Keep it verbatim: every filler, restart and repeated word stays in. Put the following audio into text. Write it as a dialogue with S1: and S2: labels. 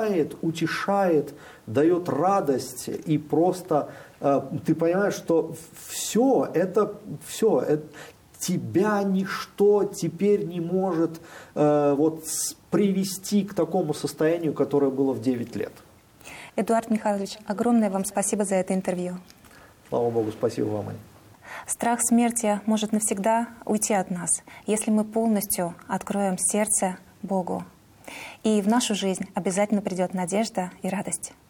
S1: ободряет, утешает, дает радость, и просто э, ты понимаешь, что все это, все, это, тебя ничто теперь не может э, вот, привести к такому состоянию, которое было в девять лет.
S2: Эдуард Михайлович, огромное вам спасибо за это интервью.
S1: Слава Богу, спасибо вам, Аня.
S2: Страх смерти может навсегда уйти от нас, если мы полностью откроем сердце Богу. И в нашу жизнь обязательно придет надежда и радость.